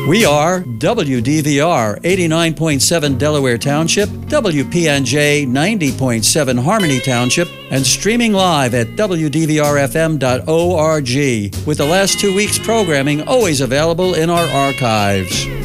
We are WDVR 89.7 Delaware Township, WPNJ 90.7 Harmony Township, and streaming live at WDVRFM.org, with the last 2 weeks' programming always available in our archives.